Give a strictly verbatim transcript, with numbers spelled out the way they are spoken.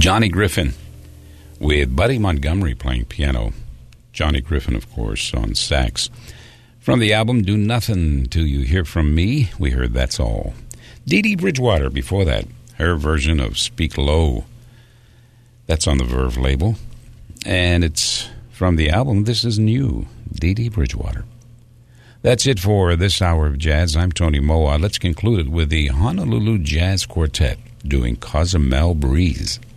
Johnny Griffin with Buddy Montgomery playing piano. Johnny Griffin, of course, on sax. From the album Do Nothing Till You Hear From Me, we heard That's All. Dee Dee Bridgewater before that, her version of Speak Low. That's on the Verve label. And it's from the album This Is New, Dee Dee Bridgewater. That's it for this hour of jazz. I'm Tony Moa. Let's conclude it with the Honolulu Jazz Quartet doing Cozumel Breeze.